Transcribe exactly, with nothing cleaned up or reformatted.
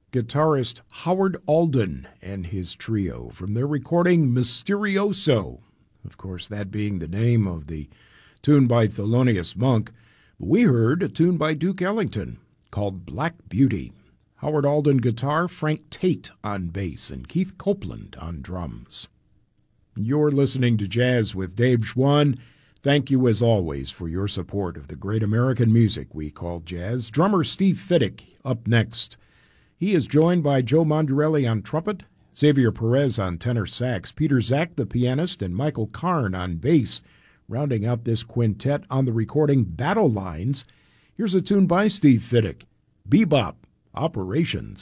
guitarist Howard Alden and his trio from their recording Mysterioso. Of course, that being the name of the tune by Thelonious Monk. We heard a tune by Duke Ellington called Black Beauty. Howard Alden guitar, Frank Tate on bass, and Keith Copeland on drums. You're listening to Jazz with Dave Schwann. Thank you, as always, for your support of the great American music we call jazz. Drummer Steve Fiddick up next. He is joined by Joe Mondarelli on trumpet, Xavier Perez on tenor sax, Peter Zach, the pianist, and Michael Karn on bass. Rounding out this quintet on the recording Battle Lines, here's a tune by Steve Fiddick, Bebop Operations.